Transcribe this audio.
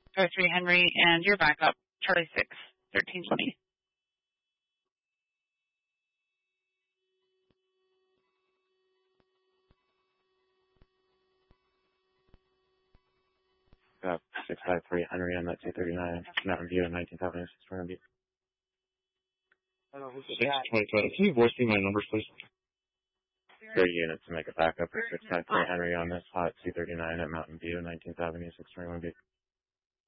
03 Henry, and your backup, Charlie 6, 1320. Got 653 Henry on that 239, Mountain View in 1976, Mountain View. 625. Can you voice me my numbers, please? 30 units to make a backup for 653 Henry on this hot 239 at Mountain View, 1976, Mountain View.